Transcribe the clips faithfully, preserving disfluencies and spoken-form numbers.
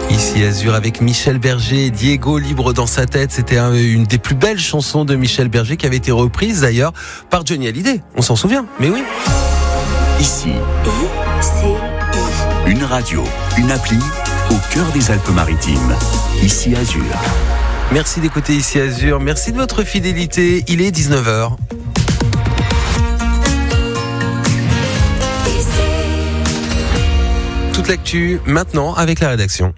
Ici Azur avec Michel Berger, Diego libre dans sa tête. C'était une des plus belles chansons de Michel Berger qui avait été reprise d'ailleurs par Johnny Hallyday. On s'en souvient, mais oui. Ici, une radio, une appli au cœur des Alpes-Maritimes. Ici Azur. Merci d'écouter Ici Azur. Merci de votre fidélité. Il est dix-neuf heures. Toute l'actu maintenant avec la rédaction.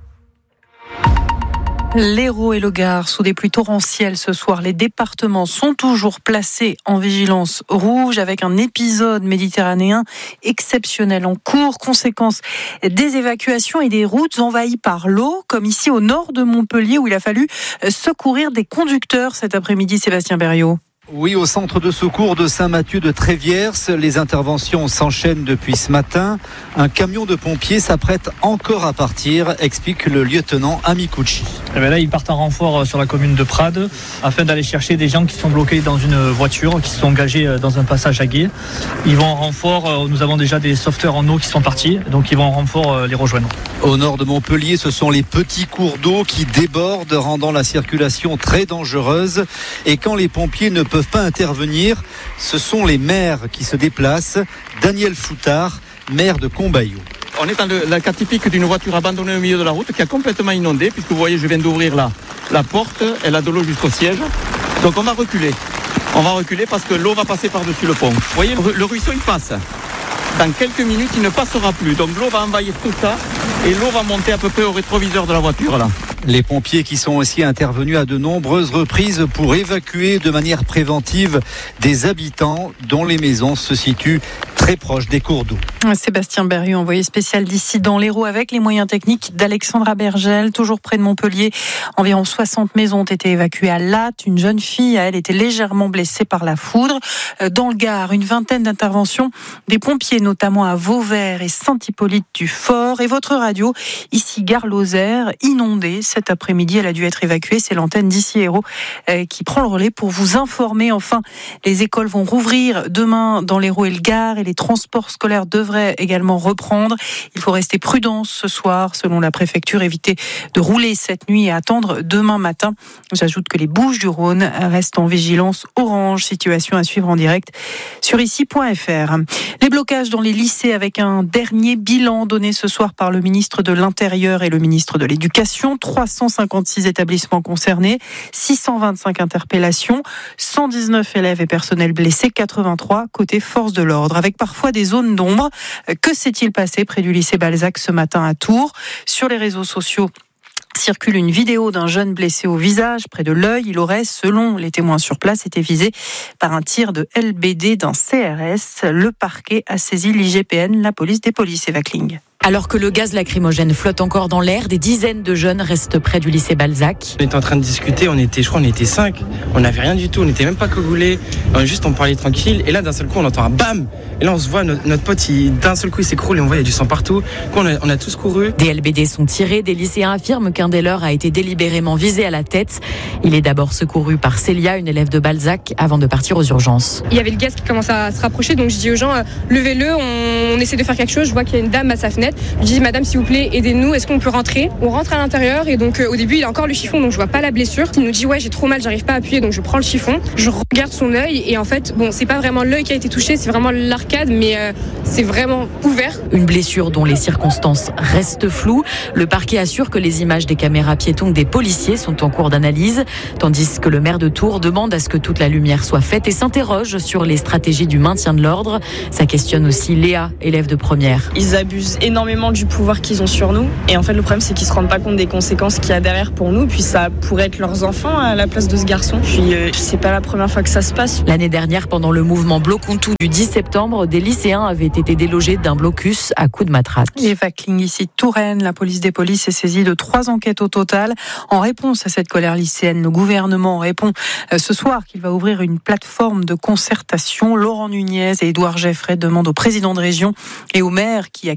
L'Hérault et le Gard sous des pluies torrentielles ce soir. Les départements sont toujours placés en vigilance rouge avec un épisode méditerranéen exceptionnel en cours. Conséquence des évacuations et des routes envahies par l'eau, comme ici au nord de Montpellier où il a fallu secourir des conducteurs cet après-midi. Sébastien Berriot. Oui, au centre de secours de Saint-Mathieu de Tréviers, les interventions s'enchaînent depuis ce matin. Un camion de pompiers s'apprête encore à partir, explique le lieutenant Amicucci. Et bien là, ils partent en renfort sur la commune de Prades afin d'aller chercher des gens qui sont bloqués dans une voiture, qui se sont engagés dans un passage à gué. Ils vont en renfort, nous avons déjà des sauveteurs en eau qui sont partis, donc ils vont en renfort les rejoindre. Au nord de Montpellier, ce sont les petits cours d'eau qui débordent, rendant la circulation très dangereuse. Et quand les pompiers ne peuvent pas intervenir, ce sont les maires qui se déplacent. Daniel Foutard, maire de Combayou. On est dans le, le cas typique d'une voiture abandonnée au milieu de la route qui a complètement inondé, puisque vous voyez, je viens d'ouvrir là la porte, elle a de l'eau jusqu'au siège. Donc on va reculer. On va reculer parce que l'eau va passer par-dessus le pont. Vous voyez, le, le ruisseau il passe. Dans quelques minutes, il ne passera plus. Donc l'eau va envahir tout ça et l'eau va monter à peu près au rétroviseur de la voiture là. Les pompiers qui sont aussi intervenus à de nombreuses reprises pour évacuer de manière préventive des habitants dont les maisons se situent très proches des cours d'eau. Sébastien Berriot, envoyé spécial d'ici dans l'Hérault avec les moyens techniques d'Alexandra Bergel, toujours près de Montpellier. Environ soixante maisons ont été évacuées à Latte. Une jeune fille, elle, était légèrement blessée par la foudre. Dans le Gard, une vingtaine d'interventions des pompiers, notamment à Vauvert et Saint-Hippolyte-du-Fort. Et votre radio, ici Gare-Lozère, inondée. Cet après-midi, elle a dû être évacuée. C'est l'antenne d'Ici Hérault euh, qui prend le relais pour vous informer. Enfin, les écoles vont rouvrir demain dans l'Hérault et le Gard et les transports scolaires devraient également reprendre. Il faut rester prudent ce soir, selon la préfecture. Éviter de rouler cette nuit et attendre demain matin. J'ajoute que les Bouches-du-Rhône restent en vigilance orange. Situation à suivre en direct sur ici point f r. Les blocages dans les lycées avec un dernier bilan donné ce soir par le ministre de l'Intérieur et le ministre de l'Éducation. trois cent cinquante-six établissements concernés, six cent vingt-cinq interpellations, cent dix-neuf élèves et personnels blessés, quatre-vingt-trois côté force de l'ordre, avec parfois des zones d'ombre. Que s'est-il passé près du lycée Balzac ce matin à Tours ? Sur les réseaux sociaux, circule une vidéo d'un jeune blessé au visage, près de l'œil. Il aurait, selon les témoins sur place, été visé par un tir de L B D d'un C R S. Le parquet a saisi l'I G P N, la police des polices et Vacling. Alors que le gaz lacrymogène flotte encore dans l'air, des dizaines de jeunes restent près du lycée Balzac. On était en train de discuter, on était, je crois, on était cinq. On n'avait rien du tout, on n'était même pas cagoulés. Juste, on parlait tranquille. Et là, d'un seul coup, on entend un bam. Et là, on se voit, notre, notre pote, il, d'un seul coup, il s'écroule et on voit, il y a du sang partout. On a, on a tous couru. Des L B D sont tirés. Des lycéens affirment qu'un des leurs a été délibérément visé à la tête. Il est d'abord secouru par Célia, une élève de Balzac, avant de partir aux urgences. Il y avait le gaz qui commence à se rapprocher, donc je dis aux gens, euh, levez-le, on, on essaie de faire quelque chose. Je vois qu'il y a une dame à sa fenêtre. Je dis, madame, s'il vous plaît, aidez-nous, est-ce qu'on peut rentrer ? On rentre à l'intérieur et donc euh, au début il a encore le chiffon, donc je vois pas la blessure. Il nous dit ouais, j'ai trop mal, j'arrive pas à appuyer, donc je prends le chiffon, je regarde son œil et en fait bon, c'est pas vraiment l'œil qui a été touché, c'est vraiment l'arcade, mais euh, c'est vraiment ouvert. Une blessure dont les circonstances restent floues. Le parquet assure que les images des caméras piétons des policiers sont en cours d'analyse, tandis que le maire de Tours demande à ce que toute la lumière soit faite et s'interroge sur les stratégies du maintien de l'ordre. Ça questionne aussi Léa, élève de première. Ils abusent énormément du pouvoir qu'ils ont sur nous. Et en fait, le problème, c'est qu'ils se rendent pas compte des conséquences qu'il y a derrière pour nous. Puis ça pourrait être leurs enfants à la place de ce garçon. Puis euh, c'est pas la première fois que ça se passe. L'année dernière, pendant le mouvement Bloquons tout du dix septembre, des lycéens avaient été délogés d'un blocus à coups de matraque. Et Vacling, ici Touraine, la police des polices est saisie de trois enquêtes au total. En réponse à cette colère lycéenne, le gouvernement répond ce soir qu'il va ouvrir une plateforme de concertation. Laurent Nunez et Édouard Geffray demandent au président de région et aux maires qui accueillent des lycéens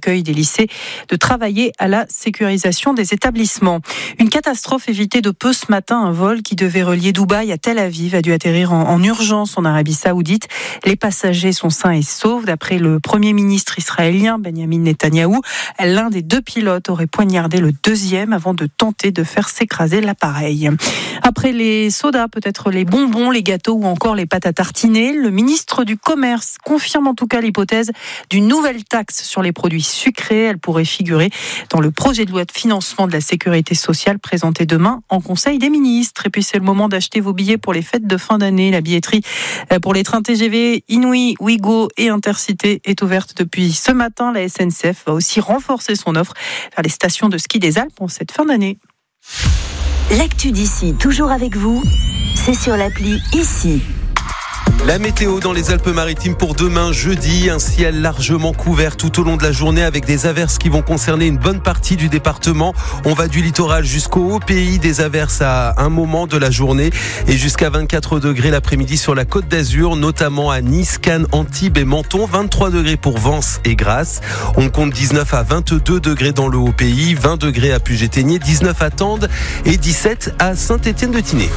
lycées de travailler à la sécurisation des établissements. Une catastrophe évitée de peu ce matin. Un vol qui devait relier Dubaï à Tel Aviv a dû atterrir en, en urgence en Arabie Saoudite. Les passagers sont sains et saufs. D'après le Premier ministre israélien Benjamin Netanyahou, l'un des deux pilotes aurait poignardé le deuxième avant de tenter de faire s'écraser l'appareil. Après les sodas, peut-être les bonbons, les gâteaux ou encore les pâtes à tartiner, le ministre du Commerce confirme en tout cas l'hypothèse d'une nouvelle taxe sur les produits sucrés. Elle pourrait figurer dans le projet de loi de financement de la sécurité sociale présenté demain en Conseil des ministres. Et puis c'est le moment d'acheter vos billets pour les fêtes de fin d'année. La billetterie pour les trains T G V Inouï, Ouigo et Intercité est ouverte depuis ce matin. La S N C F va aussi renforcer son offre vers les stations de ski des Alpes en cette fin d'année. L'actu d'ici, toujours avec vous, c'est sur l'appli Ici. La météo dans les Alpes-Maritimes pour demain jeudi, un ciel largement couvert tout au long de la journée avec des averses qui vont concerner une bonne partie du département. On va du littoral jusqu'au haut pays, des averses à un moment de la journée et jusqu'à vingt-quatre degrés l'après-midi sur la Côte d'Azur, notamment à Nice, Cannes, Antibes et Menton, vingt-trois degrés pour Vence et Grasse. On compte dix-neuf à vingt-deux degrés dans le haut pays, vingt degrés à Puget-Théniers, dix-neuf à Tende et dix-sept à Saint-Étienne-de-Tinée.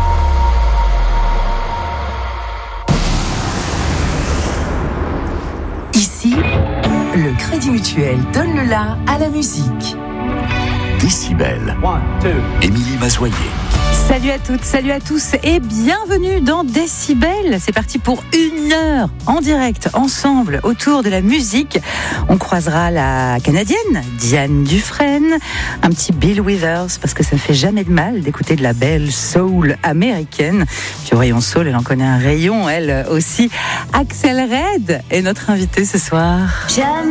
Ici, le Crédit Mutuel donne le la à la musique. Décibel. Émilie Mazoyer. Salut à toutes, salut à tous et bienvenue dans Décibel. C'est parti pour une heure en direct, ensemble, autour de la musique. On croisera la Canadienne Diane Dufresne, un petit Bill Withers, parce que ça ne fait jamais de mal d'écouter de la belle soul américaine. Puis voyons soul, elle en connaît un rayon, elle aussi. Axel Red est notre invité ce soir. Jamais